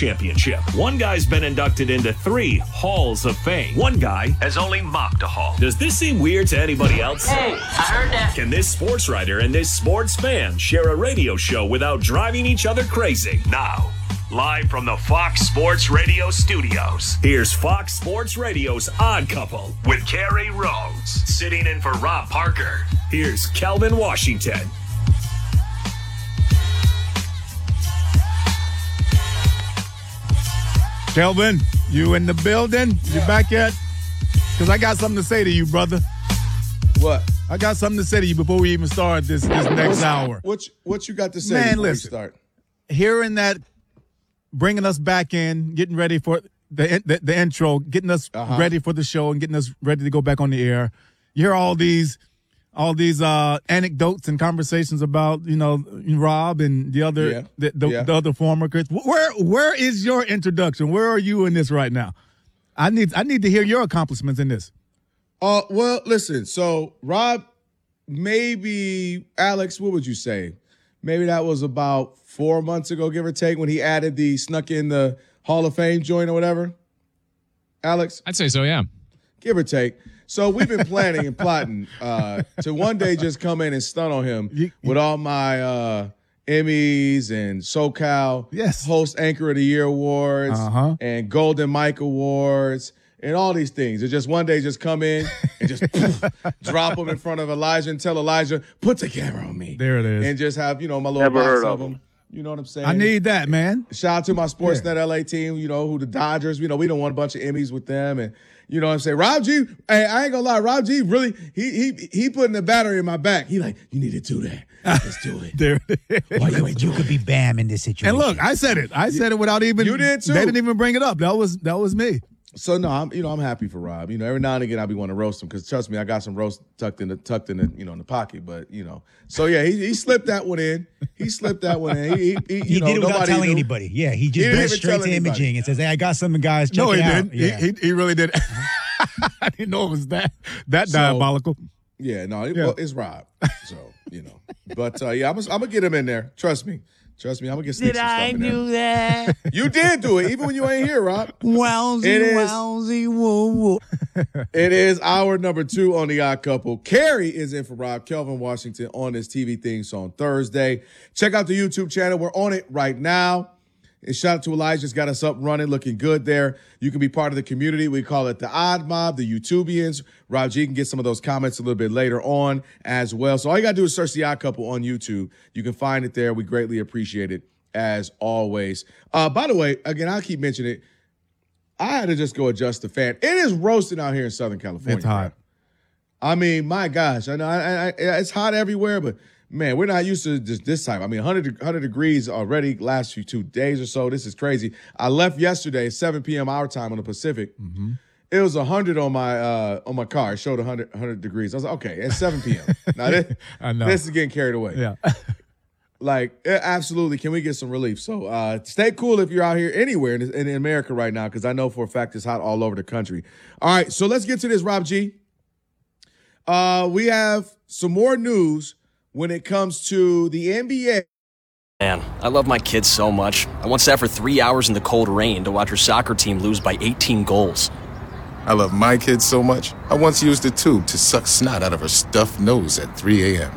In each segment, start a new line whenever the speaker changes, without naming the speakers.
championship. One guy's been inducted into 3 Halls of Fame. One guy has only mopped a hall. Does this seem weird to anybody else?
Hey, I heard that.
Can this sports writer and this sports fan share a radio show without driving each other crazy? Now, live from the Fox Sports Radio studios, here's Fox Sports Radio's Odd Couple with Kerry Rhodes. Sitting in for Rob Parker, here's Kelvin Washington.
Kelvin, you in the building? You back yet? Because I got something to say to you, brother.
What?
I got something to say to you before we even start this next hour.
What you got to say
Man,
before
listen,
we start?
Hearing that, bringing us back in, getting ready for the intro, getting us ready for the show and getting us ready to go back on the air. You hear all these anecdotes and conversations about, Rob and the other the other former Chris. Where is your introduction? Where are you in this right now? I need to hear your accomplishments in this.
Well, listen. So Rob, maybe Alex, what would you say? Maybe that was about 4 months ago, give or take, when he added snuck in the Hall of Fame joint or whatever. Alex?
I'd say so, yeah.
Give or take. So we've been planning and plotting to one day just come in and stun on him with all my Emmys and SoCal Host Anchor of the Year awards and Golden Mike Awards and all these things. It's just one day just come in and just drop them in front of Elijah and tell Elijah, put the camera on me.
There it is.
And just have, my little box of them. You know what I'm saying?
I need that, man.
Shout out to my Sportsnet LA team, who the Dodgers, we done won a bunch of Emmys with them. And you know what I'm saying? Rob G, hey, I ain't gonna lie, Rob G really, he putting the battery in my back. He like, you need to do that. Let's do it.
There it is.
You could be Bam in this situation.
And look, I said it. I said it without even.
You did too.
They didn't even bring it up. That was me.
So no, I'm happy for Rob. Every now and again I be wanting to roast him because trust me, I got some roast tucked in the in the pocket. But so yeah, he slipped that one in. He slipped that one in. He
did it without telling anybody. Yeah, he just went straight to imaging and says, "Hey, I got something, guys. Check it out."
Didn't. Yeah. He really did. I didn't know it was that diabolical.
Yeah, no, well, it's Rob. So but I'm gonna get him in there. Trust me, I'm gonna get some stuff in there.
Did I do that?
You did do it, even when you ain't here, Rob.
Wowsy, woo.
It is hour number 2 on The Odd Couple. Carrie is in for Rob, Kelvin Washington on this TV thing on Thursday. Check out the YouTube channel. We're on it right now. And shout out to Elijah's got us up running, looking good there. You can be part of the community. We call it the Odd Mob, the YouTubians. Rob G can get some of those comments a little bit later on as well. So all you got to do is search The Odd Couple on YouTube. You can find it there. We greatly appreciate it as always. By the way, again, I'll keep mentioning it. I had to just go adjust the fan. It is roasting out here in Southern California.
It's hot.
I mean, my gosh. I know it's hot everywhere, but man, we're not used to just this time. I mean, 100 degrees already last 2 days or so. This is crazy. I left yesterday, 7 p.m. our time on the Pacific. Mm-hmm. It was 100 on my car. It showed 100 degrees. I was like, okay, it's 7 p.m. Now this is getting carried away.
Yeah.
Absolutely. Can we get some relief? So stay cool if you're out here anywhere in America right now, because I know for a fact it's hot all over the country. All right, so let's get to this, Rob G. We have some more news when it comes to the NBA.
Man, I love my kids so much. I once sat for 3 hours in the cold rain to watch her soccer team lose by 18 goals.
I love my kids so much, I once used a tube to suck snot out of her stuffed nose at 3 a.m.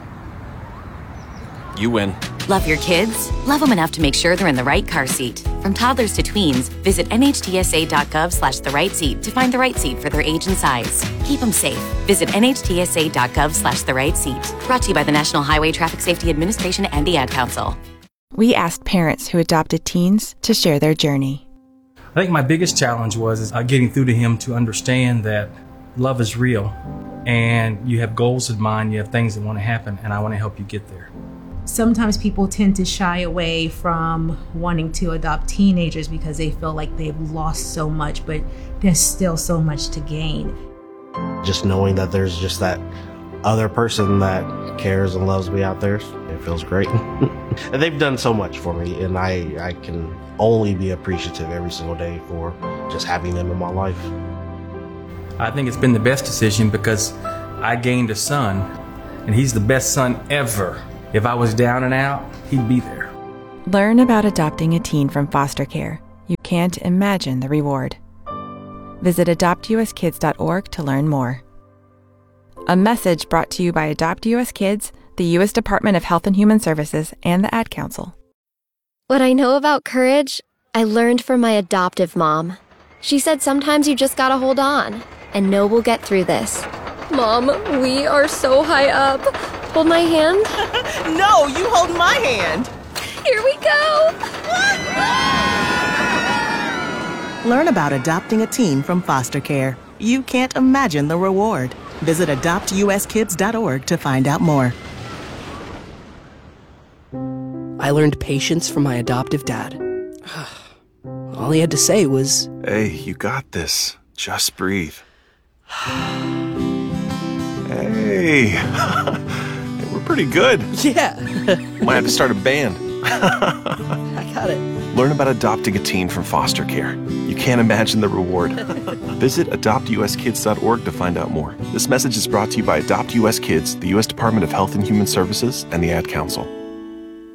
You win.
Love your kids? Love them enough to make sure they're in the right car seat. From toddlers to tweens, visit nhtsa.gov/the-right-seat to find the right seat for their age and size. Keep them safe. Visit nhtsa.gov/the-right-seat. Brought to you by the National Highway Traffic Safety Administration and the Ad Council.
We asked parents who adopted teens to share their journey.
I think my biggest challenge was getting through to him to understand that love is real and you have goals in mind, you have things that want to happen, and I want to help you get there.
Sometimes people tend to shy away from wanting to adopt teenagers because they feel like they've lost so much, but there's still so much to gain.
Just knowing that there's just that other person that cares and loves me out there, it feels great. And they've done so much for me, and I can only be appreciative every single day for just having them in my life.
I think it's been the best decision because I gained a son, and he's the best son ever. If I was down and out, he'd be there.
Learn about adopting a teen from foster care. can't imagine the reward. Visit adoptuskids.org to learn more. A message brought to you by Adopt US Kids, the U.S. Department of Health and Human Services, and the Ad Council.
What I know about courage, I learned from my adoptive mom. She said sometimes you just gotta hold on, and know we'll get through this. Mom, we are so high up. Hold my hand.
No, you hold my hand.
Here we go.
Learn about adopting a teen from foster care. You can't imagine the reward. Visit adoptuskids.org to find out more.
I learned patience from my adoptive dad. All he had to say was,
"Hey, you got this. Just breathe." Hey, we're pretty good.
Yeah.
Might have to start a band.
I got it.
Learn about adopting a teen from foster care. You can't imagine the reward. Visit adoptuskids.org to find out more. This message is brought to you by Adopt US Kids, the U.S. Department of Health and Human Services, and the Ad Council.